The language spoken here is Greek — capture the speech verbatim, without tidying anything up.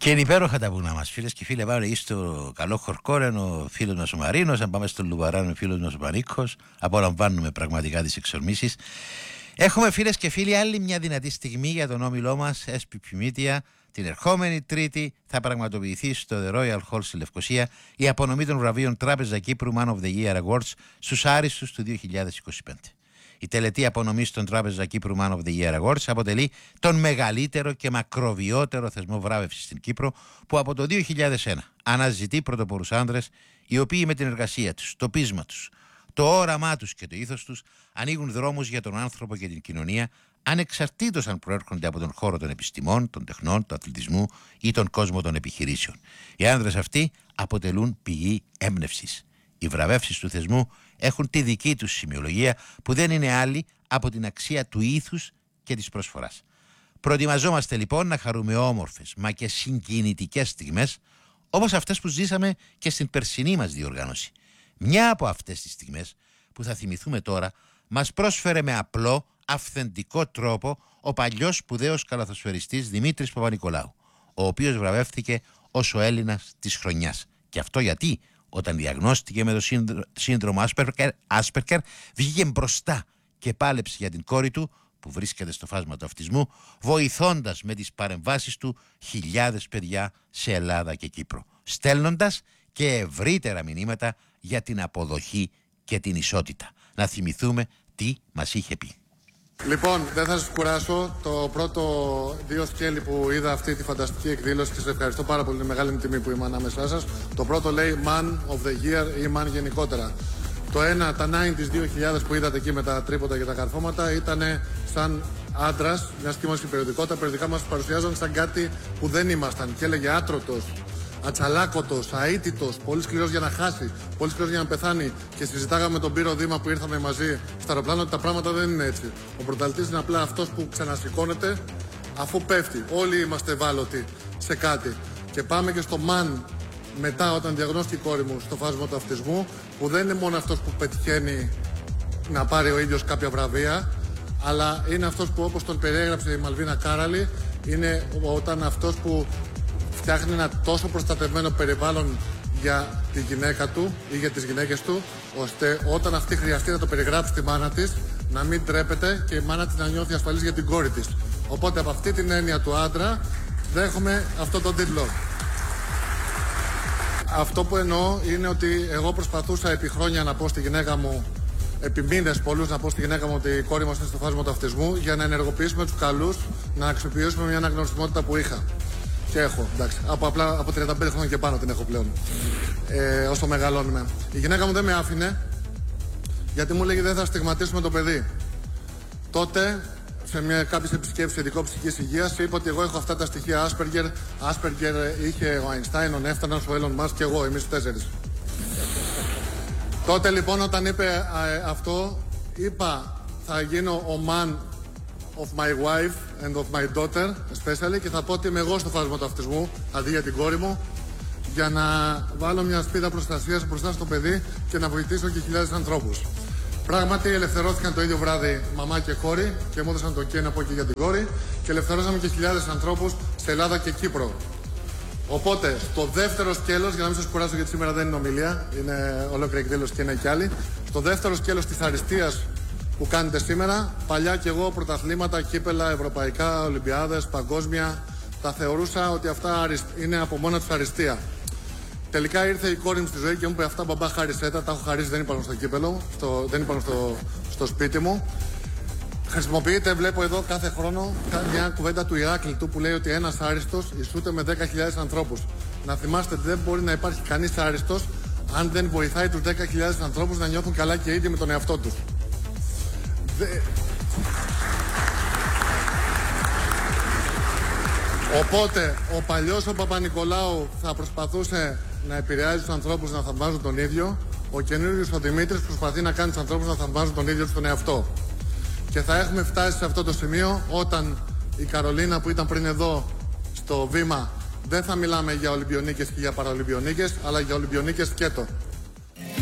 Και είναι υπέροχα τα βουνά μας, φίλες και φίλοι. Πάμε στο καλό Χορκόρεν, ο φίλος μας ο Μαρίνος. Αν πάμε στο Λουβαράν, ο φίλος μας ο Πανίκος. Απολαμβάνουμε πραγματικά τις εξορμήσεις. Έχουμε, φίλες και φίλοι, άλλη μια δυνατή στιγμή για τον όμιλό μας ες πι πι Media. Την ερχόμενη Τρίτη θα πραγματοποιηθεί στο The Royal Hall στη Λευκοσία η απονομή των βραβείων Τράπεζα Κύπρου Man of the Year Awards στους άριστους του δύο χιλιάδες είκοσι πέντε. Η τελετή απονομής των Τράπεζα Κύπρου Man of the Year Awards αποτελεί τον μεγαλύτερο και μακροβιότερο θεσμό βράβευσης στην Κύπρο, που από το δύο χιλιάδες ένα αναζητεί πρωτοπορούς άνδρες οι οποίοι με την εργασία τους, το πείσμα τους, το όραμά τους και το ήθος τους ανοίγουν δρόμους για τον άνθρωπο και την κοινωνία, ανεξαρτήτως αν προέρχονται από τον χώρο των επιστημών, των τεχνών, του αθλητισμού ή τον κόσμο των επιχειρήσεων. Οι άνδρες αυτοί αποτελούν πηγή έμπνευσης. Οι βραβεύσεις του θεσμού έχουν τη δική τους σημειολογία, που δεν είναι άλλη από την αξία του ήθους και της προσφοράς. Προετοιμαζόμαστε λοιπόν να χαρούμε όμορφες μα και συγκινητικές στιγμές, όπως αυτές που ζήσαμε και στην περσινή μας διοργάνωση. Μια από αυτές τις στιγμές που θα θυμηθούμε τώρα μας πρόσφερε με απλό, αυθεντικό τρόπο ο παλιός σπουδαίος καλαθοσφαιριστής Δημήτρης Παπα-Νικολάου, ο οποίος βραβεύτηκε ως ο Έλληνας της χρονιάς. Και αυτό γιατί, όταν διαγνώστηκε με το σύνδρομο Άσπερκερ, βγήκε μπροστά και πάλεψε για την κόρη του, που βρίσκεται στο φάσμα του αυτισμού, βοηθώντας με τις παρεμβάσεις του χιλιάδες παιδιά σε Ελλάδα και Κύπρο, στέλνοντας και ευρύτερα μηνύματα για την αποδοχή και την ισότητα. Να θυμηθούμε τι μας είχε πει. Λοιπόν, δεν θα σας κουράσω. Το πρώτο δύο σκέλη που είδα αυτή τη φανταστική εκδήλωση, και σας ευχαριστώ πάρα πολύ, είναι μεγάλη μου τιμή που είμαι ανάμεσά σας. Το πρώτο λέει Man of the Year ή Man γενικότερα. Το ένα, τα ενενήντα δύο χιλιάδες που είδατε εκεί με τα τρίποτα και τα καρφώματα, ήταν σαν άντρας, μια και είμαστε περιοδικότητα. Τα περιοδικά μας παρουσιάζαν σαν κάτι που δεν ήμασταν. Και έλεγε άτρωτος, ατσαλάκωτος, αίτητος, πολύ σκληρός για να χάσει, πολύ σκληρός για να πεθάνει. Και συζητάγαμε με τον Πύρο Δήμα που ήρθαμε μαζί στο αεροπλάνο ότι τα πράγματα δεν είναι έτσι. Ο πρωταθλητής είναι απλά αυτός που ξανασηκώνεται αφού πέφτει. Όλοι είμαστε ευάλωτοι σε κάτι. Και πάμε και στο Man μετά, όταν διαγνώστηκε η κόρη μου στο φάσμα του αυτισμού, που δεν είναι μόνο αυτός που πετυχαίνει να πάρει ο ίδιος κάποια βραβεία, αλλά είναι αυτός που, όπως τον περιέγραψε η Μαλβίνα Κάραλη, είναι όταν αυτός που φτιάχνει ένα τόσο προστατευμένο περιβάλλον για τη γυναίκα του ή για τις γυναίκες του, ώστε όταν αυτή χρειαστεί να το περιγράψει τη μάνα της, να μην τρέπεται και η μάνα της να νιώθει ασφαλής για την κόρη της. Οπότε από αυτή την έννοια του άντρα δέχομαι αυτό τον τίτλο. Αυτό που εννοώ είναι ότι εγώ προσπαθούσα επί χρόνια να πω στη γυναίκα μου, επί μήνες πολλούς να πω στη γυναίκα μου ότι η κόρη μας είναι στο φάσμα του αυτισμού, για να ενεργοποιήσουμε τους καλούς, να αξιοποιήσουμε μια αναγνωρισιμότητα που είχα. Και έχω, εντάξει. Από, απλά, από τριάντα πέντε χρόνια και πάνω την έχω πλέον. Ε, όσο μεγαλώνουμε. Η γυναίκα μου δεν με άφηνε, γιατί μου λέγει δεν θα στιγματίσουμε το παιδί. Τότε, σε μια κάποιες επισκέψεις ειδικό ψυχικής υγείας, είπα ότι εγώ έχω αυτά τα στοιχεία Asperger. Asperger είχε ο Αϊνστάιν, ο Νέφτανας, ο Έλλον Μάσκ και εγώ, εμείς τέσσερις. Τότε λοιπόν, όταν είπε α, αυτό, είπα θα γίνω ο man of my wife and of my daughter especially, και θα πω ότι είμαι εγώ στο φάσμα του αυτισμού αντί για την κόρη μου, για να βάλω μια σπίδα προστασίας μπροστά στο παιδί και να βοηθήσω και χιλιάδες ανθρώπους. Πράγματι ελευθερώθηκαν το ίδιο βράδυ μαμά και κόρη και μου έδωσαν το ok να πω και για την κόρη, και ελευθερώσαμε και χιλιάδες ανθρώπους σε Ελλάδα και Κύπρο. Οπότε στο δεύτερο σκέλος, για να μην σας κουράσω γιατί σήμερα δεν είναι ομιλία, είναι ολόκληρη εκδήλωση και είναι κι άλλη, στο δεύτερο σκέλος της αριστείας που κάνετε σήμερα, παλιά κι εγώ πρωταθλήματα, κύπελα, ευρωπαϊκά, ολυμπιάδες, παγκόσμια, τα θεωρούσα ότι αυτά είναι από μόνα τους αριστεία. Τελικά ήρθε η κόρη μου στη ζωή και μου είπε αυτά μπαμπά χάρισέ τα, τα έχω χαρίσει, δεν υπάρχουν στο κύπελο, στο, δεν υπάρχουν στο, στο σπίτι μου. Χρησιμοποιείται, βλέπω εδώ κάθε χρόνο, μια κουβέντα του Ηράκλειτου που λέει ότι ένας άριστος ισούται με δέκα χιλιάδες ανθρώπους. Να θυμάστε ότι δεν μπορεί να υπάρχει κανείς άριστος αν δεν βοηθάει τους δέκα χιλιάδες ανθρώπους να νιώθουν καλά και ίδιοι με τον εαυτό τους. Δε... Οπότε, ο παλιός ο Παπα-Νικολάου θα προσπαθούσε να επηρεάζει τους ανθρώπους να θαυμάζουν τον ίδιο. Ο καινούριος ο Δημήτρης προσπαθεί να κάνει τους ανθρώπους να θαυμάζουν τον ίδιο στον εαυτό. Και θα έχουμε φτάσει σε αυτό το σημείο όταν η Καρολίνα που ήταν πριν εδώ στο βήμα, δεν θα μιλάμε για Ολυμπιονίκες και για Παραολυμπιονίκες, αλλά για Ολυμπιονίκες σκέτο.